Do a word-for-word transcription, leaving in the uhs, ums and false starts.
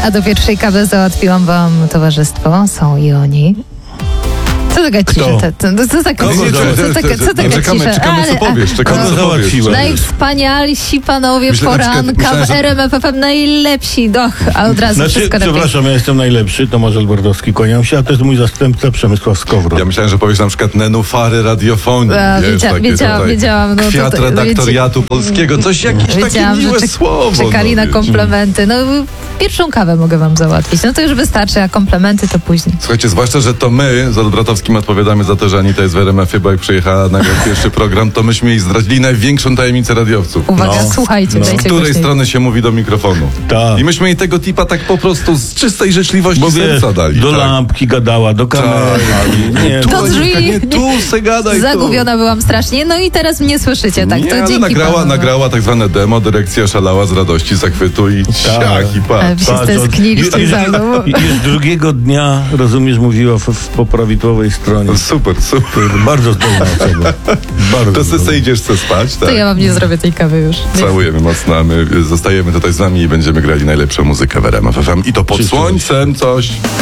A do pierwszej kawy załatwiłam wam towarzystwo. Są i oni. Co taka cisza? Kto? To, to, to taka Kogo cisza? Co taka, co taka Czekamy, cisza? czekamy co Ale- powiesz, czekamy Kogo co powiesz. załatwiłeś? Najwspanialsi panowie Myślę, na przykład- poranka myślałem, w że- R M F F M, najlepsi. Och, a od razu Znaczy, wszystko lepiej. przepraszam, ja jestem najlepszy, Tomasz Alberdowski, kłaniam się, a to jest mój zastępca Przemysław Skowron. Ja myślałem, że powiesz na przykład nenufary radiofonii. A, wiesz, wiedzia- takie wiedziałam, tutaj wiedziałam, no to- Kwiat to- redaktoriatu polskiego, coś jakieś takie Wiedziałam, że miłe czek- słowo. czekali no, na wiesz. komplementy. No, pierwszą kawę mogę wam załatwić. No to już wystarczy, a komplementy to później. Słuchajcie, zwłaszcza, że to my z Olbratowskim odpowiadamy za to, że Anita jest w R M F ie, bo jak przyjechała na pierwszy program, to myśmy jej zdradzili największą tajemnicę radiowców. Uwaga, No, słuchajcie, no. Z dajcie której głośniej. strony się mówi do mikrofonu. Tak. I myśmy jej tego tipa tak po prostu z czystej życzliwości Bo wiesz, serca dali. do tak. lampki gadała, do kamery. Tak. Nie, Tu, Do Aninka, drzwi. nie tu, se gadaj tu. Zagubiona byłam strasznie. No i teraz mnie słyszycie, tak? Nie, To ale dzięki nagrała, panu, no. nagrała tak zwane demo, dyrekcja szalała z radości, zachwytu i ciach i Ale patrz. wy się Patrz, stęskniliście już- za mną. I już drugiego dnia, rozumiesz, mówiła w, w, po prawidłowej stronie. Super, super. Bardzo zdolna osoba. Bardzo To zdolna. se idziesz se spać, tak? To ja wam nie zrobię tej kawy już. Całujemy mocno, a my zostajemy tutaj z wami i będziemy grali najlepszą muzykę w R M F F M. I to pod Wszyscy. słońcem coś.